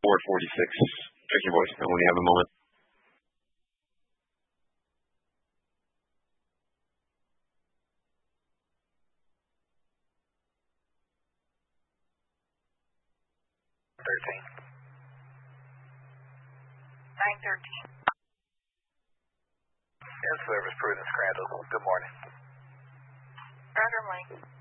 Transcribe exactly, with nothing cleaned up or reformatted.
four forty-six. Check your voicemail when you have a moment. thirteen. nine thirteen. In service, Prudence Crandall. Good morning. Good morning.